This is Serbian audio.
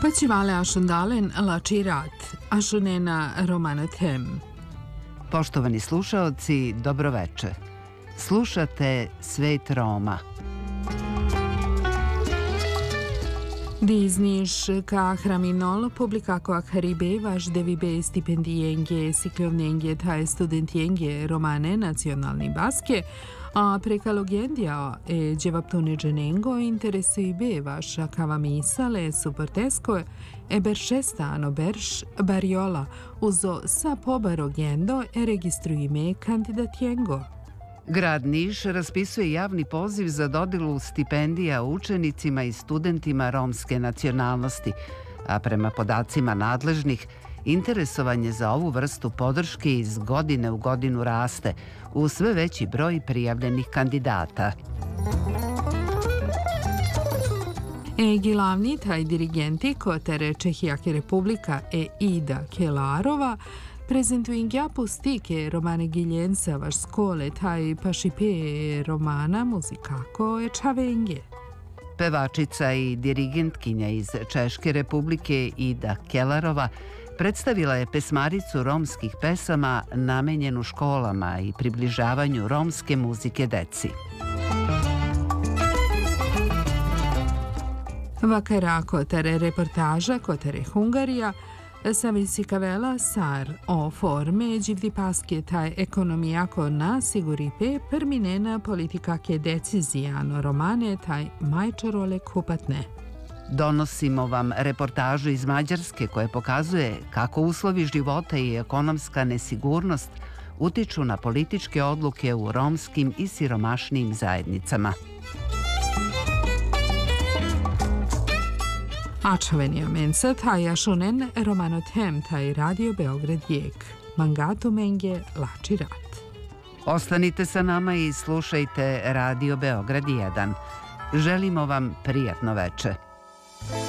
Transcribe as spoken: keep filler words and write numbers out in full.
Pacivale Ašundalen lači rat, Ašunena Romanothem. Poštovani slušaoci, dobroveče. Slušate Svet Roma. Dizniš ka hraminol publika koak haribevaš devibe stipendienge siklovnenge taj studentienge romane nacionalni baske, a prekalogendja e djevaptune dženengo interesuibe vaša kava misale suportesko e beršestano berš bariola uzo sa pobarogendo e registruime kandidatiengo. Grad Niš raspisuje javni poziv za dodelu stipendija učenicima i studentima romske nacionalnosti, a prema podacima nadležnih, interesovanje za ovu vrstu podrške iz godine u godinu raste u sve veći broj prijavljenih kandidata. E glavni taj dirigenti kotere Čehijake Republika e Ida Kelarova prezentuingja pustike romane Giljensa vaš skole taj pašipe romana muzikako e čavenge. Pevačica i dirigentkinja iz Češke Republike Ida Kelarova predstavila je pesmaricu romskih pesama namenjenu školama i približavanju romske muzike deci. Vakara kotere reportaža kotere Hungarija Savisi kavela sar o forme dživdi paske taj ekonomijako na siguripe perminena politika ke decizijano romane taj majčorole kupatne. Donosimo vam reportažu iz Mađarske koja pokazuje kako uslovi života i ekonomska nesigurnost utiču na političke odluke u romskim i siromašnijim zajednicama. Ačavenija mensa taj Ašunen Romanothem taj Radio Beograd jek. Mangatu menge lači rat. Ostanite sa nama i slušajte Radio Beograd jedan. Želimo vam prijatno veče.